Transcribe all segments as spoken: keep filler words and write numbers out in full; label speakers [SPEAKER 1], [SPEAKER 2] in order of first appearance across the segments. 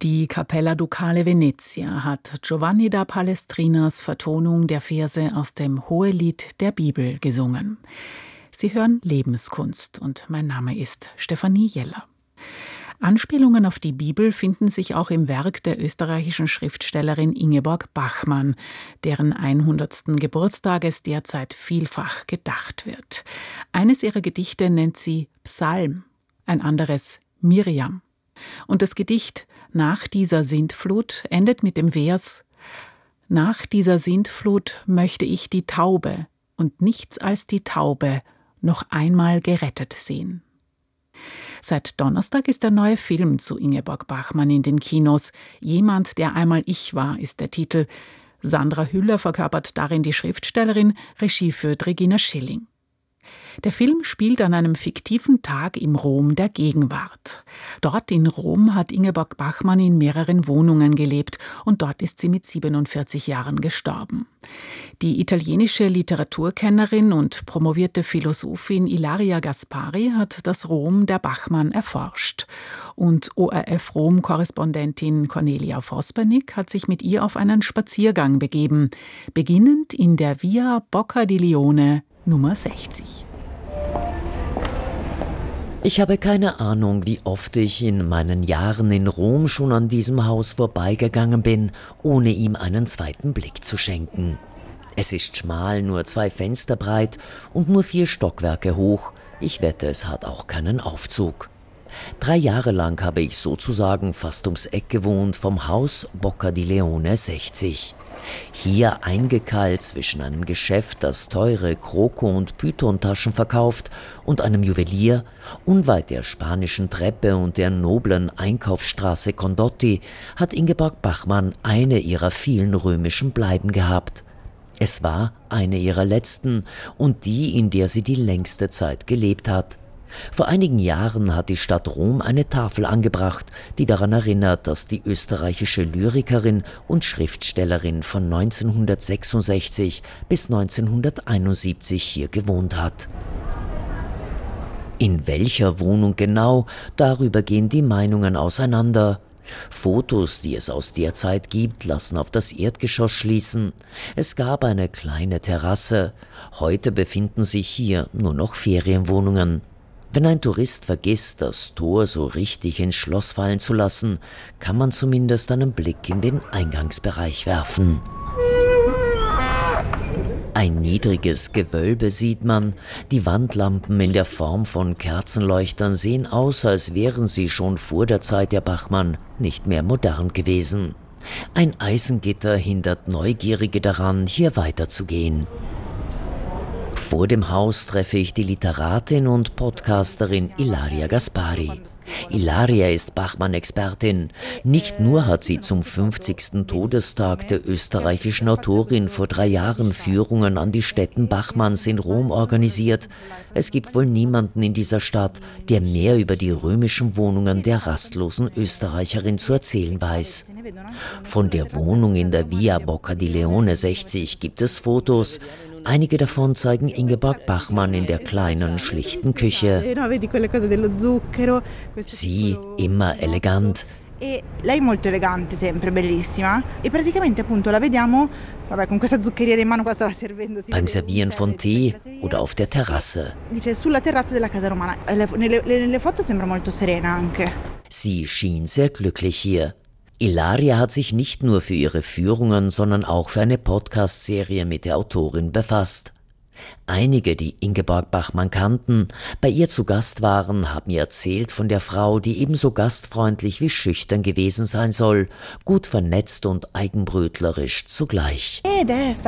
[SPEAKER 1] Die Cappella Ducale Venezia hat Giovanni da Palestrinas Vertonung der Verse aus dem Hohelied der Bibel gesungen. Sie hören Lebenskunst und mein Name ist Stefanie Jeller. Anspielungen auf die Bibel finden sich auch im Werk der österreichischen Schriftstellerin Ingeborg Bachmann, deren hundertsten Geburtstages derzeit vielfach gedacht wird. Eines ihrer Gedichte nennt sie Psalm, ein anderes Miriam. Und das Gedicht Nach dieser Sintflut endet mit dem Vers: Nach dieser Sintflut möchte ich die Taube und nichts als die Taube noch einmal gerettet sehen. Seit Donnerstag ist der neue Film zu Ingeborg Bachmann in den Kinos. Jemand, der einmal ich war, ist der Titel. Sandra Hüller verkörpert darin die Schriftstellerin, Regie führt Regina Schilling. Der Film spielt an einem fiktiven Tag im Rom der Gegenwart. Dort in Rom hat Ingeborg Bachmann in mehreren Wohnungen gelebt und dort ist sie mit siebenundvierzig Jahren gestorben. Die italienische Literaturkennerin und promovierte Philosophin Ilaria Gaspari hat das Rom der Bachmann erforscht. Und O R F-Rom-Korrespondentin Cornelia Vospernick hat sich mit ihr auf einen Spaziergang begeben, beginnend in der Via Bocca di Leone Nummer sechzig.
[SPEAKER 2] Ich habe keine Ahnung, wie oft ich in meinen Jahren in Rom schon an diesem Haus vorbeigegangen bin, ohne ihm einen zweiten Blick zu schenken. Es ist schmal, nur zwei Fenster breit und nur vier Stockwerke hoch. Ich wette, es hat auch keinen Aufzug. Drei Jahre lang habe ich sozusagen fast ums Eck gewohnt vom Haus Bocca di Leone sechzig. Hier eingekeilt zwischen einem Geschäft, das teure Kroko- und Python-Taschen verkauft, und einem Juwelier, unweit der Spanischen Treppe und der noblen Einkaufsstraße Condotti, hat Ingeborg Bachmann eine ihrer vielen römischen Bleiben gehabt. Es war eine ihrer letzten und die, in der sie die längste Zeit gelebt hat. Vor einigen Jahren hat die Stadt Rom eine Tafel angebracht, die daran erinnert, dass die österreichische Lyrikerin und Schriftstellerin von neunzehnhundertsechsundsechzig bis neunzehnhunderteinundsiebzig hier gewohnt hat. In welcher Wohnung genau, darüber gehen die Meinungen auseinander. Fotos, die es aus der Zeit gibt, lassen auf das Erdgeschoss schließen. Es gab eine kleine Terrasse. Heute befinden sich hier nur noch Ferienwohnungen. Wenn ein Tourist vergisst, das Tor so richtig ins Schloss fallen zu lassen, kann man zumindest einen Blick in den Eingangsbereich werfen. Ein niedriges Gewölbe sieht man. Die Wandlampen in der Form von Kerzenleuchtern sehen aus, als wären sie schon vor der Zeit der Bachmann nicht mehr modern gewesen. Ein Eisengitter hindert Neugierige daran, hier weiterzugehen. Vor dem Haus treffe ich die Literatin und Podcasterin Ilaria Gaspari. Ilaria ist Bachmann-Expertin. Nicht nur hat sie zum fünfzigsten Todestag der österreichischen Autorin vor drei Jahren Führungen an die Stätten Bachmanns in Rom organisiert. Es gibt wohl niemanden in dieser Stadt, der mehr über die römischen Wohnungen der rastlosen Österreicherin zu erzählen weiß. Von der Wohnung in der Via Bocca di Leone sechzig gibt es Fotos. Einige davon zeigen Ingeborg Bachmann in der kleinen, schlichten Küche. Sie immer elegant.
[SPEAKER 3] Lei molto elegante, sempre bellissima. E praticamente appunto la vediamo, vabbè, con questa zuccheriera in mano, qua stava servendo.
[SPEAKER 2] Beim Servieren von Tee oder auf der Terrasse.
[SPEAKER 3] Dice sulla terrazza della casa romana. Nelle, nelle foto sembra molto serena anche.
[SPEAKER 2] Sie schien sehr glücklich hier. Ilaria hat sich nicht nur für ihre Führungen, sondern auch für eine Podcast-Serie mit der Autorin befasst. Einige, die Ingeborg Bachmann kannten, bei ihr zu Gast waren, haben ihr erzählt von der Frau, die ebenso gastfreundlich wie schüchtern gewesen sein soll, gut vernetzt und eigenbrötlerisch zugleich.
[SPEAKER 4] Das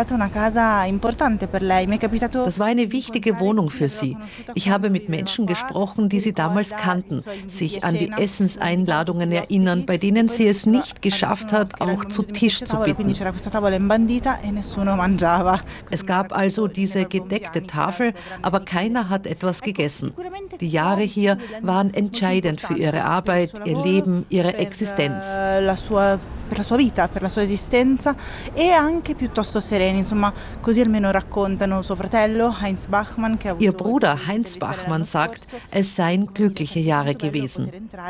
[SPEAKER 4] war eine wichtige Wohnung für sie. Ich habe mit Menschen gesprochen, die sie damals kannten, sich an die Essenseinladungen erinnern, bei denen sie es nicht geschafft hat, auch zu Tisch zu bitten. Es gab also diese gedeckte Tafel, aber keiner hat etwas gegessen. Die Jahre hier waren entscheidend für ihre Arbeit, ihr Leben, ihre Existenz.
[SPEAKER 3] La sua, per la sua vita, per la sua esistenza e anche piuttosto sereni, insomma, così almeno raccontano suo fratello Heinz Bachmann.
[SPEAKER 4] Ihr Bruder Heinz Bachmann sagt, es seien glückliche Jahre gewesen.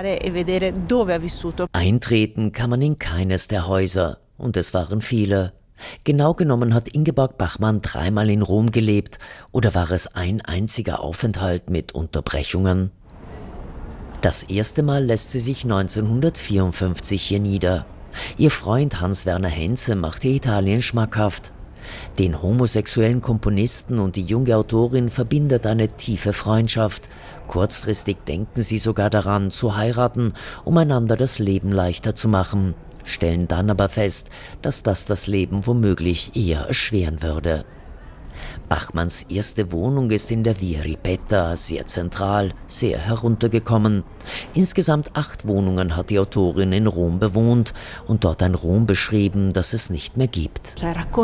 [SPEAKER 2] Eintreten kann man in keines der Häuser, und es waren viele. Genau genommen hat Ingeborg Bachmann dreimal in Rom gelebt, oder war es ein einziger Aufenthalt mit Unterbrechungen? Das erste Mal lässt sie sich neunzehnhundertvierundfünfzig hier nieder. Ihr Freund Hans-Werner Henze macht ihr Italien schmackhaft. Den homosexuellen Komponisten und die junge Autorin verbindet eine tiefe Freundschaft. Kurzfristig denken sie sogar daran, zu heiraten, um einander das Leben leichter zu machen, stellen dann aber fest, dass das das Leben womöglich eher erschweren würde. Bachmanns erste Wohnung ist in der Via Ripetta, sehr zentral, sehr heruntergekommen. Insgesamt acht Wohnungen hat die Autorin in Rom bewohnt und dort ein Rom beschrieben, das es nicht mehr gibt.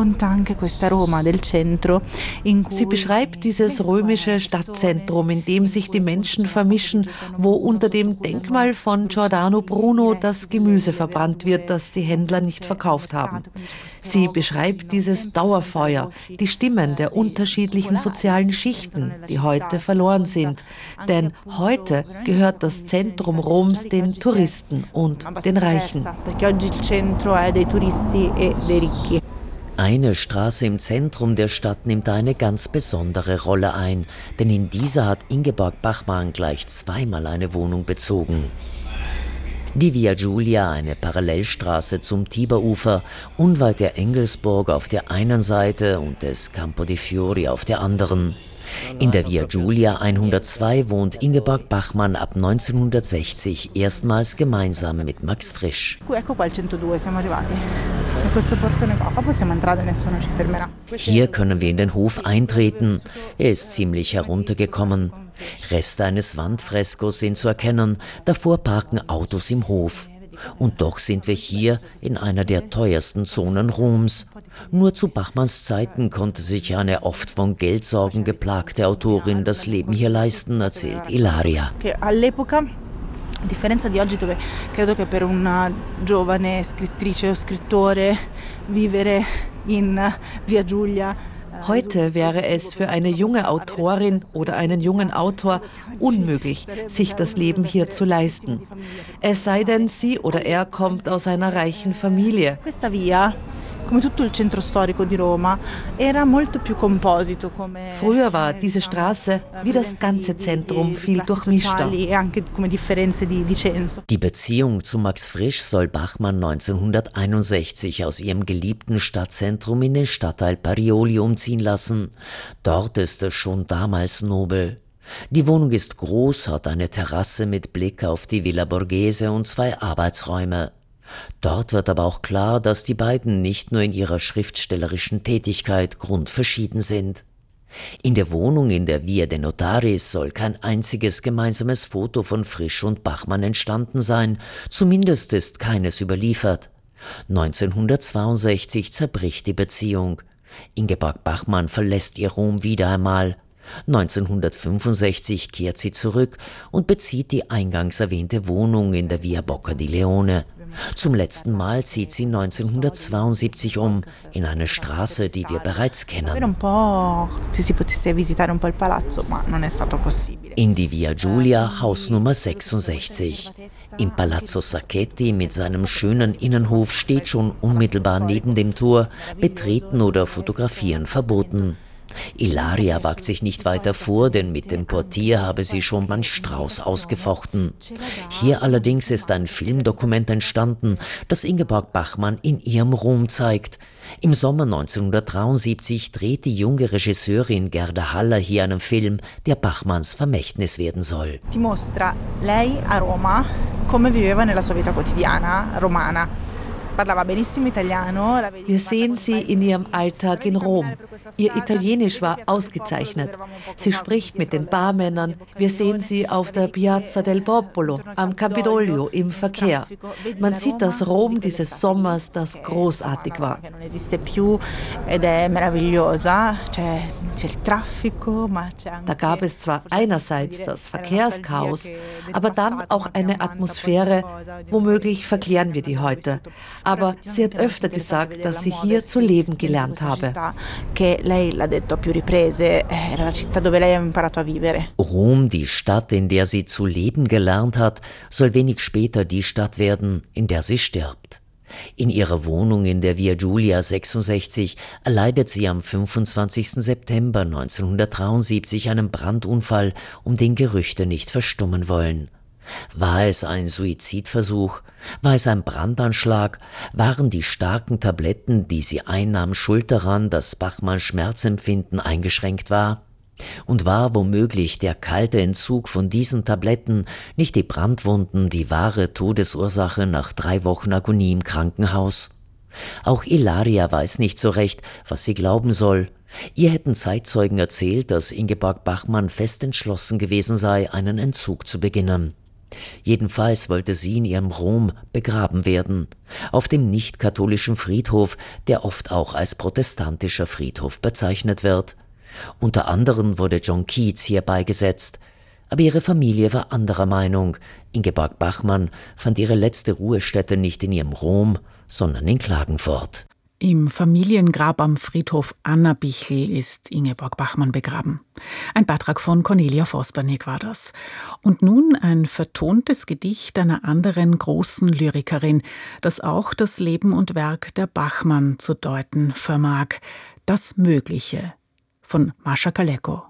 [SPEAKER 4] Sie beschreibt dieses römische Stadtzentrum, in dem sich die Menschen vermischen, wo unter dem Denkmal von Giordano Bruno das Gemüse verbrannt wird, das die Händler nicht verkauft haben. Sie beschreibt dieses Dauerfeuer, die Stimmen der unterschiedlichen sozialen Schichten, die heute verloren sind. Denn heute gehört das Zentrum Roms den Touristen und den Reichen.
[SPEAKER 2] Eine Straße im Zentrum der Stadt nimmt eine ganz besondere Rolle ein, denn in dieser hat Ingeborg Bachmann gleich zweimal eine Wohnung bezogen. Die Via Giulia, eine Parallelstraße zum Tiberufer, unweit der Engelsburg auf der einen Seite und des Campo dei Fiori auf der anderen. In der Via Giulia hundertzwei wohnt Ingeborg Bachmann ab neunzehnhundertsechzig erstmals gemeinsam mit Max Frisch. Hier können wir in den Hof eintreten. Er ist ziemlich heruntergekommen. Reste eines Wandfreskos sind zu erkennen, davor parken Autos im Hof. Und doch sind wir hier in einer der teuersten Zonen Roms. Nur zu Bachmanns Zeiten konnte sich eine oft von Geldsorgen geplagte Autorin das Leben hier leisten, erzählt Ilaria.
[SPEAKER 3] A differenza di oggi, dove credo che per una giovane scrittrice o scrittore vivere in Via Giulia.
[SPEAKER 4] Heute wäre es für eine junge Autorin oder einen jungen Autor unmöglich, sich das Leben hier zu leisten. Es sei denn, sie oder er kommt aus einer reichen Familie. Früher war diese Straße wie das ganze Zentrum viel durchmischter.
[SPEAKER 2] Die Beziehung zu Max Frisch soll Bachmann neunzehnhunderteinundsechzig aus ihrem geliebten Stadtzentrum in den Stadtteil Parioli umziehen lassen. Dort ist es schon damals nobel. Die Wohnung ist groß, hat eine Terrasse mit Blick auf die Villa Borghese und zwei Arbeitsräume. Dort wird aber auch klar, dass die beiden nicht nur in ihrer schriftstellerischen Tätigkeit grundverschieden sind. In der Wohnung in der Via de Notaris soll kein einziges gemeinsames Foto von Frisch und Bachmann entstanden sein, zumindest ist keines überliefert. neunzehnhundertzweiundsechzig zerbricht die Beziehung. Ingeborg Bachmann verlässt ihr Rom wieder einmal. neunzehnhundertfünfundsechzig kehrt sie zurück und bezieht die eingangs erwähnte Wohnung in der Via Bocca di Leone. Zum letzten Mal zieht sie neunzehnhundertzweiundsiebzig um, in eine Straße, die wir bereits kennen. In die Via Giulia, Hausnummer sechsundsechzig. Im Palazzo Sacchetti mit seinem schönen Innenhof steht schon unmittelbar neben dem Tor, betreten oder fotografieren verboten. Ilaria wagt sich nicht weiter vor, denn mit dem Portier habe sie schon manch Strauß ausgefochten. Hier allerdings ist ein Filmdokument entstanden, das Ingeborg Bachmann in ihrem Rom zeigt. Im Sommer neunzehnhundertdreiundsiebzig dreht die junge Regisseurin Gerda Haller hier einen Film, der Bachmanns Vermächtnis werden soll.
[SPEAKER 3] Ti mostra lei a Roma come viveva nella sua vita quotidiana romana.
[SPEAKER 4] Wir sehen sie in ihrem Alltag in Rom. Ihr Italienisch war ausgezeichnet. Sie spricht mit den Barmännern. Wir sehen sie auf der Piazza del Popolo, am Campidoglio, im Verkehr. Man sieht das Rom dieses Sommers, das großartig war. Da gab es zwar einerseits das Verkehrschaos, aber dann auch eine Atmosphäre, womöglich verklären wir die heute. Aber sie hat öfter gesagt, dass sie hier zu leben gelernt habe.
[SPEAKER 2] Rom, die Stadt, in der sie zu leben gelernt hat, soll wenig später die Stadt werden, in der sie stirbt. In ihrer Wohnung in der Via Giulia sechsundsechzig erleidet sie am fünfundzwanzigsten September neunzehnhundertdreiundsiebzig einen Brandunfall, um den Gerüchte nicht verstummen wollen. War es ein Suizidversuch? War es ein Brandanschlag? Waren die starken Tabletten, die sie einnahm, schuld daran, dass Bachmanns Schmerzempfinden eingeschränkt war? Und war womöglich der kalte Entzug von diesen Tabletten, nicht die Brandwunden, die wahre Todesursache nach drei Wochen Agonie im Krankenhaus? Auch Ilaria weiß nicht so recht, was sie glauben soll. Ihr hätten Zeitzeugen erzählt, dass Ingeborg Bachmann fest entschlossen gewesen sei, einen Entzug zu beginnen. Jedenfalls wollte sie in ihrem Rom begraben werden, auf dem nicht-katholischen Friedhof, der oft auch als protestantischer Friedhof bezeichnet wird. Unter anderem wurde John Keats hier beigesetzt, aber ihre Familie war anderer Meinung. Ingeborg Bachmann fand ihre letzte Ruhestätte nicht in ihrem Rom, sondern in Klagenfurt.
[SPEAKER 1] Im Familiengrab am Friedhof Annabichl ist Ingeborg Bachmann begraben. Ein Beitrag von Cornelia Vospernig war das. Und nun ein vertontes Gedicht einer anderen großen Lyrikerin, das auch das Leben und Werk der Bachmann zu deuten vermag. Das Mögliche von Mascha Kaleko.